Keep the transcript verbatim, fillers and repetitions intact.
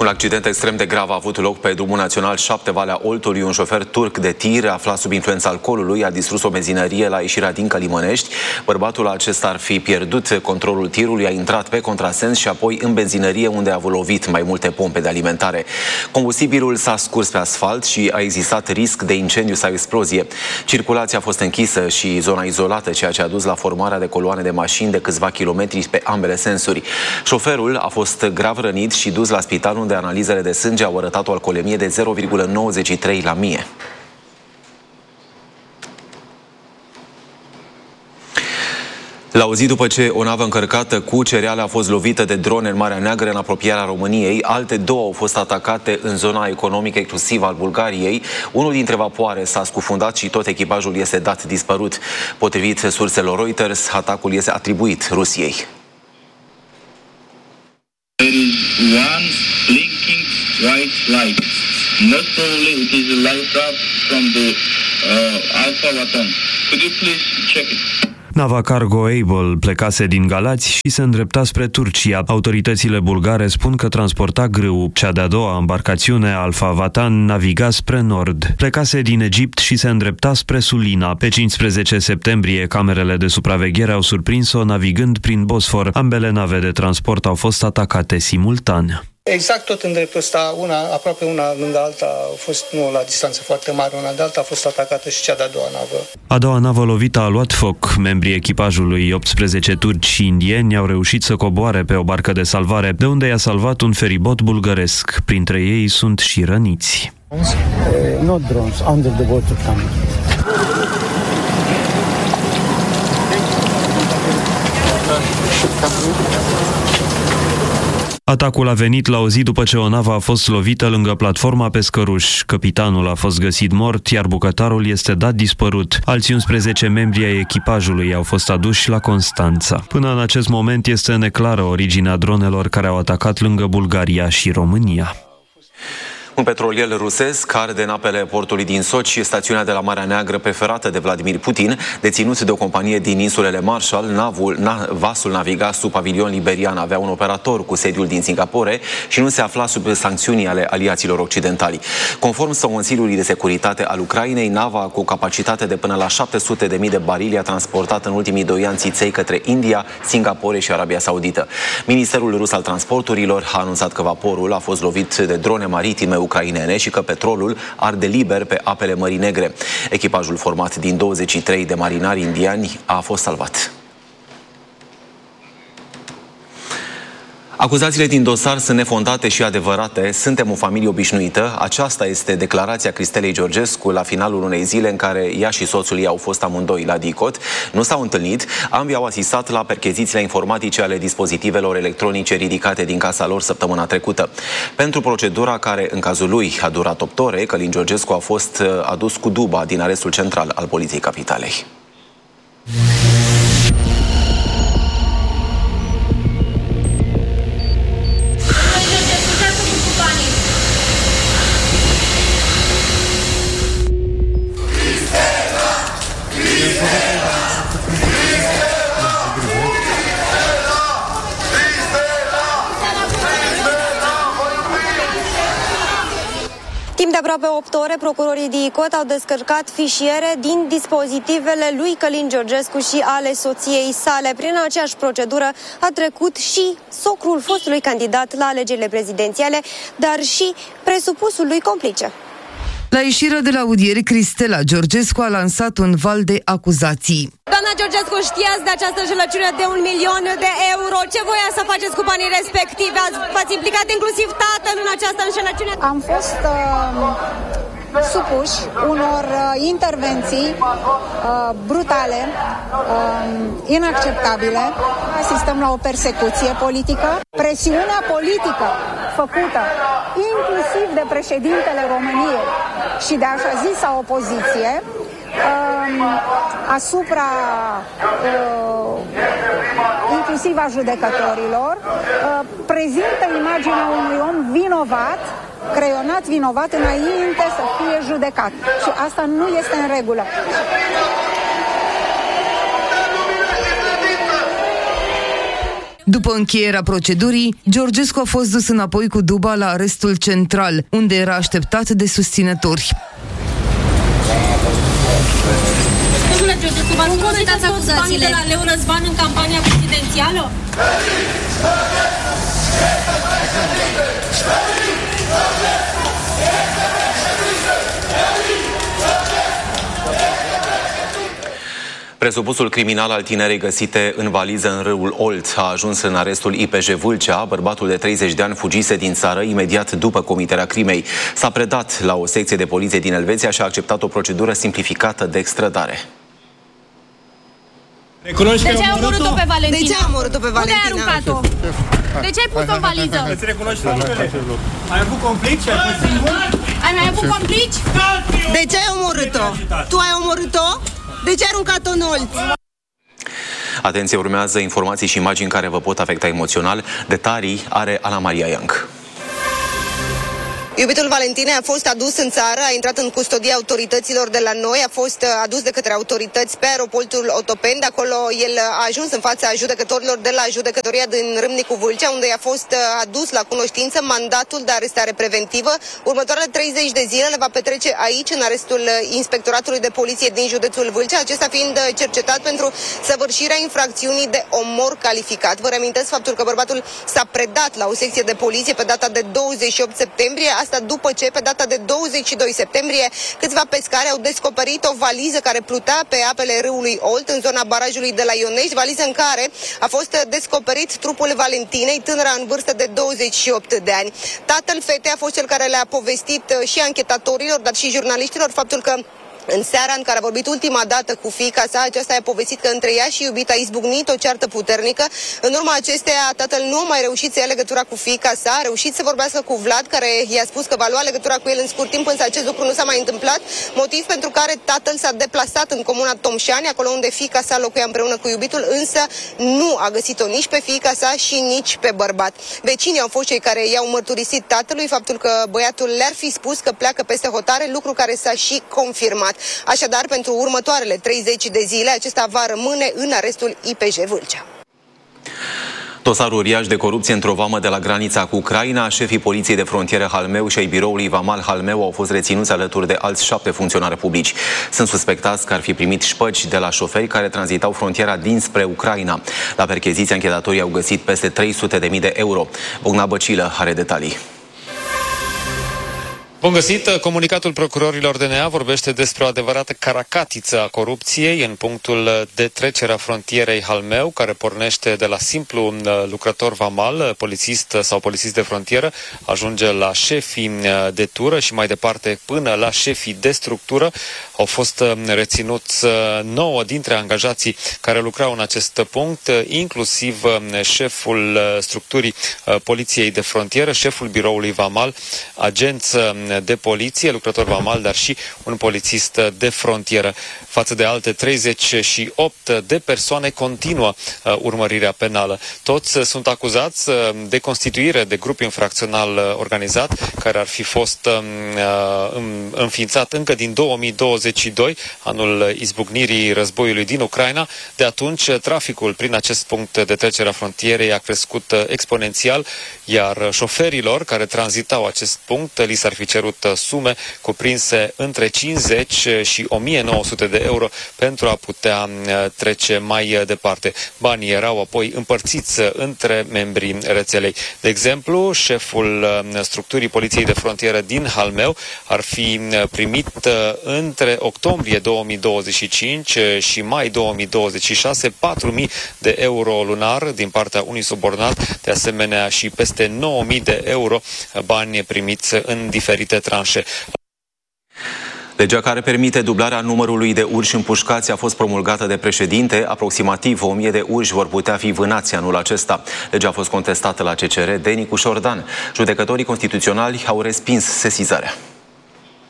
Un accident extrem de grav a avut loc pe drumul național șapte Valea Oltului. Un șofer turc de tir aflat sub influența alcoolului a distrus o benzinărie la ieșirea din Călimănești. Bărbatul acesta ar fi pierdut controlul tirului, a intrat pe contrasens și apoi în benzinărie, unde a lovit mai multe pompe de alimentare. Combustibilul s-a scurs pe asfalt și a existat risc de incendiu sau explozie. Circulația a fost închisă și zona izolată, ceea ce a dus la formarea de coloane de mașini de câțiva kilometri pe ambele sensuri. Șoferul a fost grav rănit și dus la spital, unde analizele de sânge au arătat o alcoolemie de zero virgulă nouăzeci și trei la mie. La o zi după ce o navă încărcată cu cereale a fost lovită de drone în Marea Neagră, în apropierea României, alte două au fost atacate în zona economică exclusivă al Bulgariei. Unul dintre vapoare s-a scufundat și tot echipajul este dat dispărut. Potrivit surselor Reuters, atacul este atribuit Rusiei. There is one blinking white light. Most probably it is a light up from the uh, Alpha Vaton. Could you please check it? Nava Cargo Able plecase din Galați și se îndrepta spre Turcia. Autoritățile bulgare spun că transporta grâu. Cea de-a doua embarcațiune, Alpha Vatan, naviga spre nord. Plecase din Egipt și se îndrepta spre Sulina. Pe cincisprezece septembrie, camerele de supraveghere au surprins-o navigând prin Bosfor. Ambele nave de transport au fost atacate simultan. Exact tot în dreptul ăsta, una, aproape una lângă alta, a fost, nu la distanță foarte mare, una de alta, a fost atacată și cea de-a doua navă. A doua navă lovită a luat foc. Membrii echipajului, optsprezece turci și indieni, au reușit să coboare pe o barcă de salvare, de unde i-a salvat un feribot bulgăresc. Printre ei sunt și răniți. Uh, not drones, under the water camera. Atacul a venit la o zi după ce o navă a fost lovită lângă platforma Pescăruș. Capitanul a fost găsit mort, iar bucătarul este dat dispărut. Alți unsprezece membri ai echipajului au fost aduși la Constanța. Până în acest moment este neclară originea dronelor care au atacat lângă Bulgaria și România. Un petrolier rusesc arde în apele portului din Sochi, stațiunea de la Marea Neagră preferată de Vladimir Putin, deținut de o companie din insulele Marshall. Navul, na, vasul naviga sub pavilion liberian, avea un operator cu sediul din Singapore și nu se afla sub sancțiunii ale aliaților occidentali. Conform Consiliului de Securitate al Ucrainei, nava cu capacitate de până la șapte sute de mii de barili a transportat în ultimii doi ani țiței către India, Singapore și Arabia Saudită. Ministerul rus al transporturilor a anunțat că vaporul a fost lovit de drone maritime ucrainene și că petrolul arde liber pe apele Mării Negre. Echipajul format din douăzeci și trei de marinari indiani a fost salvat. Acuzațiile din dosar sunt nefondate și adevărate. Suntem o familie obișnuită. Aceasta este declarația Cristelei Georgescu la finalul unei zile în care ea și soțul ei au fost amândoi la DICOT. Nu s-au întâlnit. Ambii au asistat la perchezițiile informatice ale dispozitivelor electronice ridicate din casa lor săptămâna trecută. Pentru procedura care, în cazul lui, a durat opt ore, Călin Georgescu a fost adus cu duba din arestul central al Poliției Capitalei. Timp de aproape opt ore, procurorii DICOT au descărcat fișiere din dispozitivele lui Călin Georgescu și ale soției sale. Prin aceeași procedură a trecut și socrul fostului candidat la alegerile prezidențiale, dar și presupusul lui complice. La ieșirea de la audiere, Cristela Georgescu a lansat un val de acuzații. Doamna Georgescu, știați de această înșelăciune de un milion de euro? Ce voia să faceți cu banii respectivi? V-ați implicat inclusiv tatăl în această înșelăciune? Am fost uh, supuși unor uh, intervenții uh, brutale, uh, inacceptabile. Asistăm la o persecuție politică, presiunea politică făcută inclusiv de președintele României și de așa zisa opoziție uh, asupra uh, inclusiv a judecătorilor uh, prezintă imaginea unui om vinovat, creionat vinovat înainte să fie judecat. Și asta nu este în regulă. După încheierea procedurii, Georgescu a fost dus înapoi cu duba la arestul central, unde era așteptat de susținători. Domnule Georgescu, v-ați consultat banii de la Leu Răzvan în campania prezidențială? Presupusul criminal al tinerei găsite în valiză în râul Olt a ajuns în arestul I P J Vâlcea. Bărbatul de treizeci de ani fugise din țară imediat după comiterea crimei. S-a predat la o secție de poliție din Elveția și a acceptat o procedură simplificată de extradare. De ce ai omorât-o pe Valentina? De ce ai omorât-o pe Valentina? Unde ai aruncat-o? De ce ai pus-o în valiză? Îți recunoști faptele? Ai avut conflict și ai fost singur? Ai mai avut complici? De ce ai omorât-o? Tu ai omorât-o? De ce ai aruncat-o în Olt? Atenție, urmează informații și imagini care vă pot afecta emoțional. Detalii are Ana Maria Ianc. Iubitul Valentinei a fost adus în țară, a intrat în custodia autorităților de la noi, a fost adus de către autorități pe aeroportul Otopeni. De acolo el a ajuns în fața judecătorilor de la judecătoria din Râmnicu Vâlcea, unde i-a fost adus la cunoștință mandatul de arestare preventivă. Următoarele treizeci de zile le va petrece aici, în arestul Inspectoratului de Poliție din județul Vâlcea, acesta fiind cercetat pentru săvârșirea infracțiunii de omor calificat. Vă reamintesc faptul că bărbatul s-a predat la o secție de poliție pe data de douăzeci și opt septembrie. Asta după ce, pe data de douăzeci și doi septembrie, câțiva pescari au descoperit o valiză care plutea pe apele râului Olt, în zona barajului de la Ionești, valiză în care a fost descoperit trupul Valentinei, tânăra în vârstă de douăzeci și opt de ani. Tatăl fetei a fost cel care le-a povestit și anchetatorilor, dar și jurnaliștilor, faptul că în seara în care a vorbit ultima dată cu fiica sa, aceasta i-a povestit că între ea și iubita a izbucnit o ceartă puternică. În urma acesteia, tatăl nu a mai reușit să ia legătura cu fiica sa, a reușit să vorbească cu Vlad, care i-a spus că va lua legătura cu el în scurt timp, însă acest lucru nu s-a mai întâmplat, motiv pentru care tatăl s-a deplasat în comuna Tomșani, acolo unde fiica sa locuia împreună cu iubitul, însă nu a găsit-o nici pe fiica sa și nici pe bărbat. Vecinii au fost cei care i-au mărturisit tatălui faptul că băiatul le-ar fi spus că pleacă peste hotare, lucru care s-a și confirmat. Așadar, pentru următoarele treizeci de zile, acesta va rămâne în arestul I P J Vâlcea. Dosar uriaș de corupție într-o vamă de la granița cu Ucraina. Șefii Poliției de Frontieră Halmeu și ai biroului Vamal Halmeu au fost reținuți alături de alți șapte funcționari publici. Sunt suspectați că ar fi primit șpăci de la șoferi care tranzitau frontiera dinspre Ucraina. La percheziție, anchetatorii au găsit peste trei sute de mii de euro. Bogna Băcilă are detalii. Bun găsit! Comunicatul procurorilor D N A vorbește despre o adevărată caracatiță a corupției în punctul de trecere a frontierei Halmeu, care pornește de la simplu lucrător vamal, polițist sau polițist de frontieră, ajunge la șefii de tură și mai departe până la șefii de structură. Au fost reținuți nouă dintre angajații care lucrau în acest punct, inclusiv șeful structurii Poliției de Frontieră, șeful biroului vamal, agenți de poliție, lucrător vamal, dar și un polițist de frontieră. Față de alte treizeci și opt de persoane continuă uh, urmărirea penală. Toți uh, sunt acuzați uh, de constituire de grup infracțional uh, organizat, care ar fi fost uh, înființat încă din două mii douăzeci și doi, anul izbucnirii războiului din Ucraina. De atunci, traficul prin acest punct de trecere a frontierei a crescut uh, exponențial, iar șoferilor care tranzitau acest punct li s-ar fi cerut sume cuprinse între cincizeci și o mie nouă sute de euro pentru a putea trece mai departe. Banii erau apoi împărțiți între membrii rețelei. De exemplu, șeful structurii Poliției de Frontieră din Halmeu ar fi primit între octombrie două mii douăzeci și cinci și mai două mii douăzeci și șase patru mii de euro lunar din partea unui subordonat, de asemenea și peste nouă mii de euro bani primiți în diferite tranșe. Legea care permite dublarea numărului de urși împușcați a fost promulgată de președinte. Aproximativ o mie de urși vor putea fi vânați anul acesta. Legea a fost contestată la C C R de Nicu Șordan. Judecătorii constituționali au respins sesizarea.